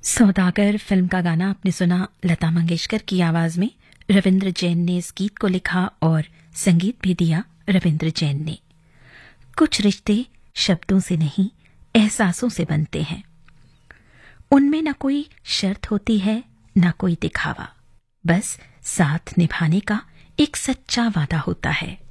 सौदागर film का गाना आपने सुना लता मंगेशकर की आवाज में। रविंद्र जैन ने इस गीत को लिखा और संगीत भी दिया रविंद्र जैन ने। कुछ रिश्ते शब्दों से नहीं, एहसासों से बनते हैं। उनमें न कोई शर्त होती है, न कोई दिखावा, बस साथ निभाने का एक सच्चा वादा होता है।